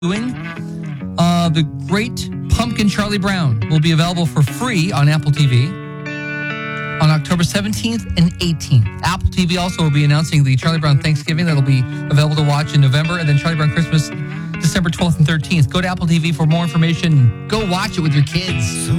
doing. The Great Pumpkin Charlie Brown will be available for free on Apple TV on October 17th and 18th. Apple TV also will be announcing the Charlie Brown Thanksgiving that'll be available to watch in November, and then Charlie Brown Christmas December 12th and 13th. Go to Apple TV for more information. Go watch it with your kids.